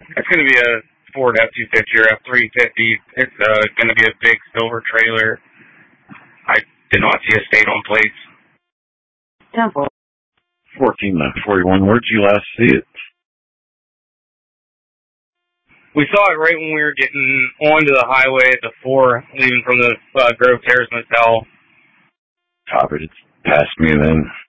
It's going to be a Ford F-250 or F-350. It's going to be a big silver trailer. I did not see a state on plates. Temple. 1441. Where'd you last see it? We saw it right when we were getting onto the highway at the 4, leaving from the Grove Terrace Motel. Copy. It's past me then.